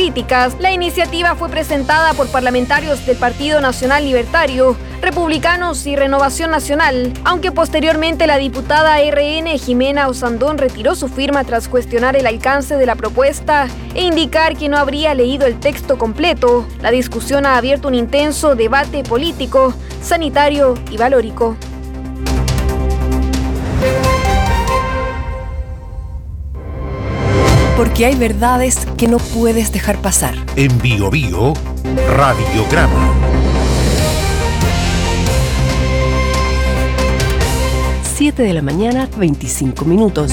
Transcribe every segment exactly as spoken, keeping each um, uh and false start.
políticas. La iniciativa fue presentada por parlamentarios del Partido Nacional Libertario, Republicanos y Renovación Nacional, aunque posteriormente la diputada R N Jimena Osandón retiró su firma tras cuestionar el alcance de la propuesta e indicar que no habría leído el texto completo. La discusión ha abierto un intenso debate político, sanitario y valórico. Porque hay verdades que no puedes dejar pasar. En Bio Bio, Radiograma. siete de la mañana, veinticinco minutos.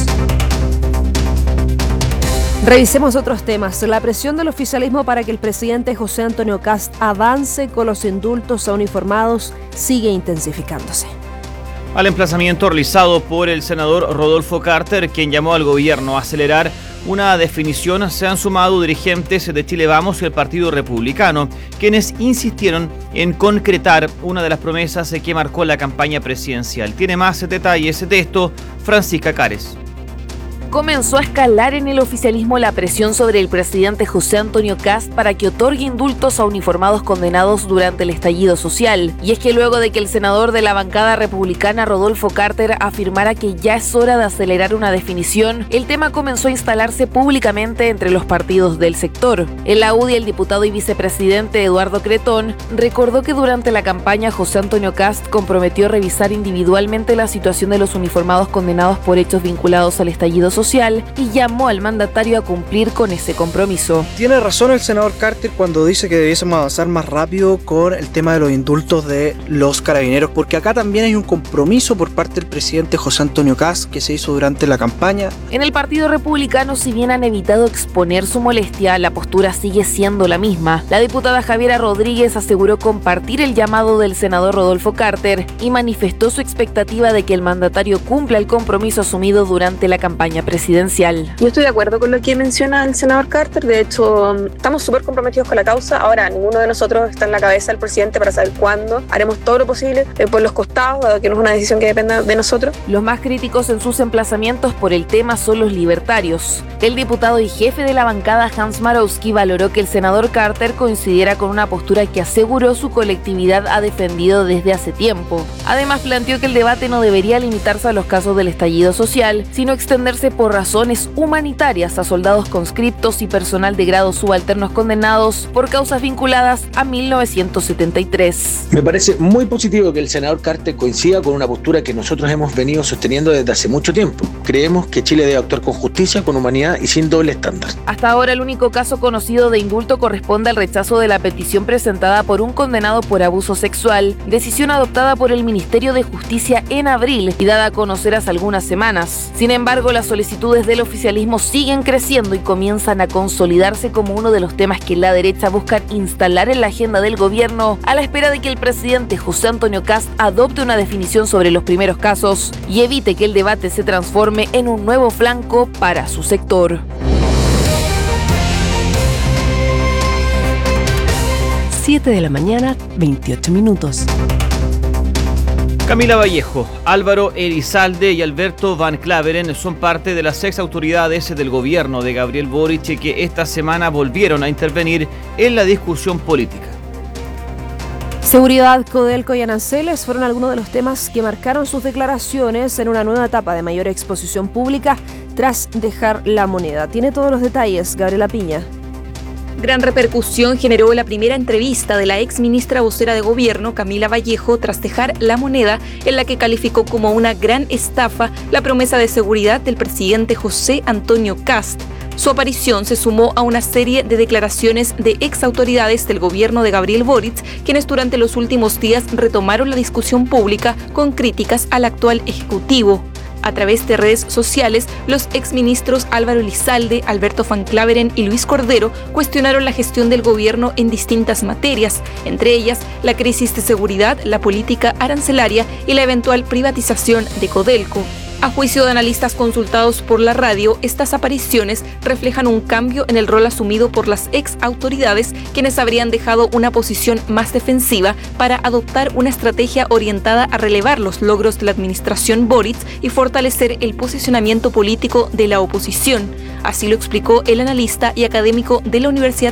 Revisemos otros temas. La presión del oficialismo para que el presidente José Antonio Kast avance con los indultos a uniformados sigue intensificándose. Al emplazamiento realizado por el senador Rodolfo Carter, quien llamó al gobierno a acelerar una definición, se han sumado dirigentes de Chile Vamos y el Partido Republicano, quienes insistieron en concretar una de las promesas que marcó la campaña presidencial. Tiene más detalles de esto Francisca Cares. Comenzó a escalar en el oficialismo la presión sobre el presidente José Antonio Kast para que otorgue indultos a uniformados condenados durante el estallido social. Y es que luego de que el senador de la bancada republicana Rodolfo Carter afirmara que ya es hora de acelerar una definición, el tema comenzó a instalarse públicamente entre los partidos del sector. En la U D I, el diputado y vicepresidente Eduardo Cretón recordó que durante la campaña José Antonio Kast comprometió revisar individualmente la situación de los uniformados condenados por hechos vinculados al estallido social y llamó al mandatario a cumplir con ese compromiso. Tiene razón el senador Carter cuando dice que debiésemos avanzar más rápido con el tema de los indultos de los carabineros, porque acá también hay un compromiso por parte del presidente José Antonio Kast que se hizo durante la campaña. En el Partido Republicano, si bien han evitado exponer su molestia, la postura sigue siendo la misma. La diputada Javiera Rodríguez aseguró compartir el llamado del senador Rodolfo Carter y manifestó su expectativa de que el mandatario cumpla el compromiso asumido durante la campaña presidencial. presidencial. Yo estoy de acuerdo con lo que menciona el senador Carter. De hecho, estamos súper comprometidos con la causa. Ahora, ninguno de nosotros está en la cabeza del presidente para saber cuándo. Haremos todo lo posible eh, por los costados, dado que no es una decisión que dependa de nosotros. Los más críticos en sus emplazamientos por el tema son los libertarios. El diputado y jefe de la bancada Hans Marowski valoró que el senador Carter coincidiera con una postura que aseguró su colectividad ha defendido desde hace tiempo. Además, planteó que el debate no debería limitarse a los casos del estallido social, sino extenderse por razones humanitarias a soldados conscriptos y personal de grados subalternos condenados por causas vinculadas a mil novecientos setenta y tres. Me parece muy positivo que el senador Carter coincida con una postura que nosotros hemos venido sosteniendo desde hace mucho tiempo. Creemos que Chile debe actuar con justicia, con humanidad y sin doble estándar. Hasta ahora el único caso conocido de indulto corresponde al rechazo de la petición presentada por un condenado por abuso sexual, decisión adoptada por el Ministerio de Justicia en abril y dada a conocer hace algunas semanas. Sin embargo, las solicitudes del oficialismo siguen creciendo y comienzan a consolidarse como uno de los temas que la derecha busca instalar en la agenda del gobierno a la espera de que el presidente José Antonio Kast adopte una definición sobre los primeros casos y evite que el debate se transforme en un nuevo flanco para su sector. siete de la mañana, veintiocho minutos. Camila Vallejo, Álvaro Elizalde y Alberto Van Claveren son parte de las ex autoridades del gobierno de Gabriel Boric que esta semana volvieron a intervenir en la discusión política. Seguridad, Codelco y aranceles fueron algunos de los temas que marcaron sus declaraciones en una nueva etapa de mayor exposición pública tras dejar la moneda. Tiene todos los detalles, Gabriela Piña. Gran repercusión generó la primera entrevista de la ex ministra vocera de gobierno, Camila Vallejo, tras dejar la moneda, en la que calificó como una gran estafa la promesa de seguridad del presidente José Antonio Kast. Su aparición se sumó a una serie de declaraciones de ex autoridades del gobierno de Gabriel Boric, quienes durante los últimos días retomaron la discusión pública con críticas al actual ejecutivo. A través de redes sociales, los exministros Álvaro Elizalde, Alberto Van Claveren y Luis Cordero cuestionaron la gestión del gobierno en distintas materias, entre ellas la crisis de seguridad, la política arancelaria y la eventual privatización de Codelco. A juicio de analistas consultados por la radio, estas apariciones reflejan un cambio en el rol asumido por las ex autoridades, quienes habrían dejado una posición más defensiva para adoptar una estrategia orientada a relevar los logros de la administración Boric y fortalecer el posicionamiento político de la oposición. Así lo explicó el analista y académico de la Universidad